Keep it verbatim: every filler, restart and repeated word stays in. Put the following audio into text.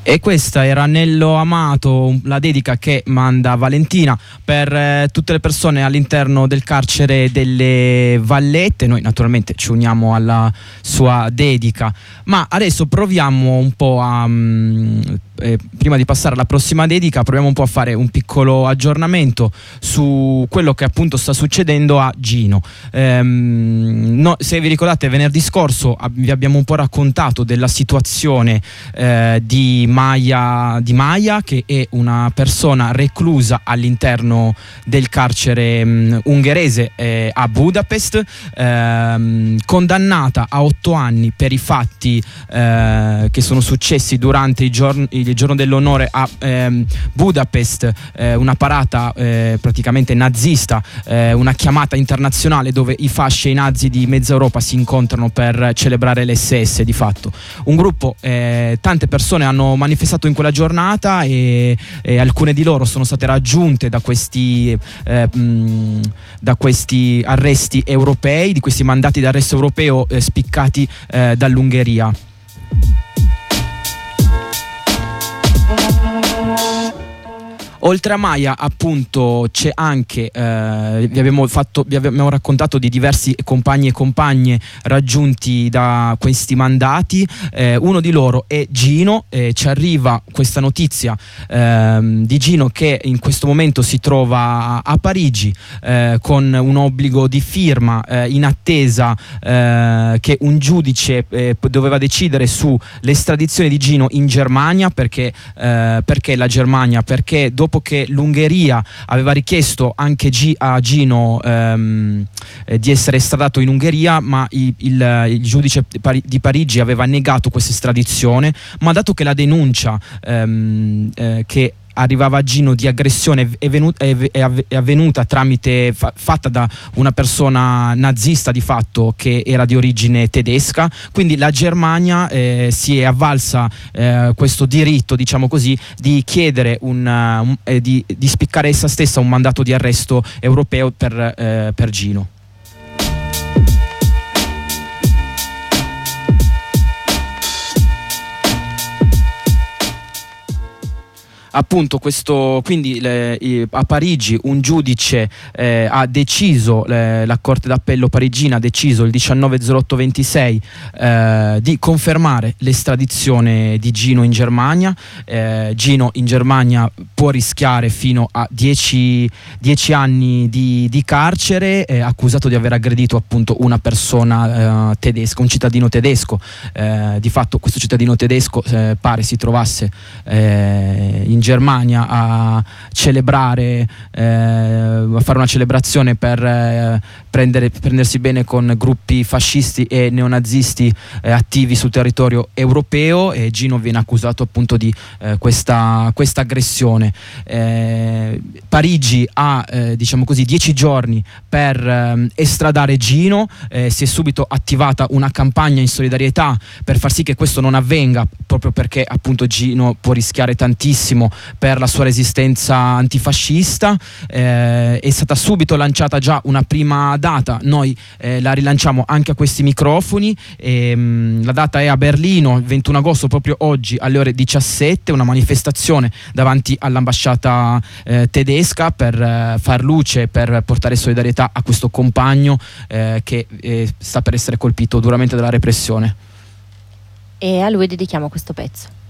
E questa era Nello Amato, la dedica che manda Valentina per eh, tutte le persone all'interno del carcere delle Vallette. Noi naturalmente ci uniamo alla sua dedica, ma adesso proviamo un po' a um, eh, prima di passare alla prossima dedica, proviamo un po' a fare un piccolo aggiornamento su quello che appunto sta succedendo a Gino. Ehm, no, se vi ricordate, venerdì scorso vi abbiamo un po' raccontato della situazione eh, di Maya, di Maya, che è una persona reclusa all'interno del carcere um, ungherese eh, a Budapest, ehm, condannata a otto anni per i fatti eh, che sono successi durante i giorni, il giorno dell'onore a ehm, Budapest, eh, una parata eh, praticamente nazista, eh, una chiamata internazionale dove i fasci e i nazi di mezza Europa si incontrano per celebrare l'esse esse di fatto. Un gruppo, eh, tante persone hanno manifestato in quella giornata e, e alcune di loro sono state raggiunte da questi, eh, mh, da questi arresti europei, di questi mandati d'arresto europeo eh, spiccati eh, dall'Ungheria. Oltre a Maya, appunto, c'è anche, eh, vi, abbiamo fatto, vi abbiamo raccontato di diversi compagni e compagne raggiunti da questi mandati. Eh, uno di loro è Gino. Eh, ci arriva questa notizia eh, di Gino che in questo momento si trova a Parigi eh, con un obbligo di firma eh, in attesa eh, che un giudice eh, doveva decidere sull'estradizione di Gino in Germania. Perché, eh, perché la Germania? Perché dopo che l'Ungheria aveva richiesto anche G- a Gino ehm, eh, di essere estradato in Ungheria, ma il, il, il giudice di Parigi aveva negato questa estradizione. Ma dato che la denuncia ehm, eh, che arrivava a Gino di aggressione è, venuta, è, è avvenuta tramite fa, fatta da una persona nazista di fatto che era di origine tedesca, quindi la Germania eh, si è avvalsa eh, questo diritto, diciamo così, di chiedere un, un eh, di, di spiccare essa stessa un mandato di arresto europeo per, eh, per Gino. Appunto questo, quindi le, i, a Parigi un giudice eh, ha deciso, le, la Corte d'Appello parigina ha deciso il diciannove zero otto ventisei eh, di confermare l'estradizione di Gino in Germania. eh, Gino in Germania può rischiare fino a dieci anni di, di carcere, eh, accusato di aver aggredito appunto una persona eh, tedesca, un cittadino tedesco. Eh, di fatto questo cittadino tedesco eh, pare si trovasse eh, in Germania a celebrare, eh, a fare una celebrazione per eh, prendere, prendersi bene con gruppi fascisti e neonazisti eh, attivi sul territorio europeo, e Gino viene accusato appunto di eh, questa, questa aggressione. Eh, Parigi ha eh, diciamo così dieci giorni per eh, estradare Gino. Eh, si è subito attivata una campagna in solidarietà per far sì che questo non avvenga, proprio perché appunto Gino può rischiare tantissimo per la sua resistenza antifascista. Eh, è stata subito lanciata già una prima data, noi eh, la rilanciamo anche a questi microfoni. E, mh, la data è a Berlino, il ventuno agosto, proprio oggi alle ore diciassette, una manifestazione davanti all'ambasciata eh, tedesca per eh, far luce, per portare solidarietà a questo compagno eh, che eh, sta per essere colpito duramente dalla repressione. E a lui dedichiamo questo pezzo.